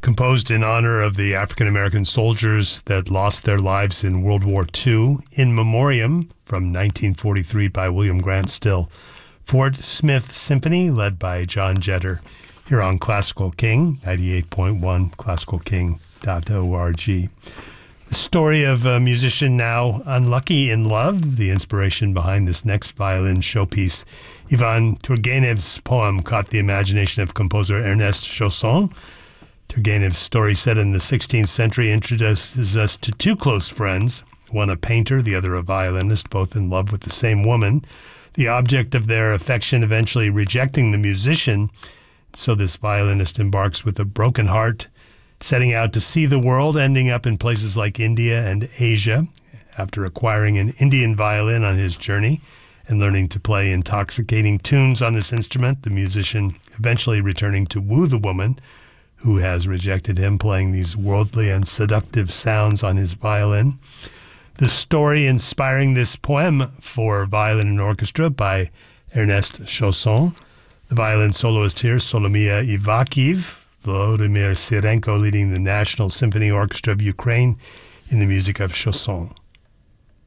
Composed in honor of the African-American soldiers that lost their lives in World War II, In Memoriam from 1943 by William Grant Still. Fort Smith Symphony, led by John Jetter, here on Classical King, 98.1, classicalking.org. The story of a musician now unlucky in love, the inspiration behind this next violin showpiece. Ivan Turgenev's poem caught the imagination of composer Ernest Chausson. Turgenev's story, set in the 16th century, introduces us to two close friends, one a painter, the other a violinist, both in love with the same woman, the object of their affection eventually rejecting the musician. So this violinist embarks with a broken heart, setting out to see the world, ending up in places like India and Asia. After acquiring an Indian violin on his journey and learning to play intoxicating tunes on this instrument, the musician eventually returning to woo the woman who has rejected him, playing these worldly and seductive sounds on his violin. The story inspiring this poem for violin and orchestra by Ernest Chausson. The violin soloist here, Solomia Ivakiv, Volodymyr Sirenko leading the National Symphony Orchestra of Ukraine in the music of Chausson.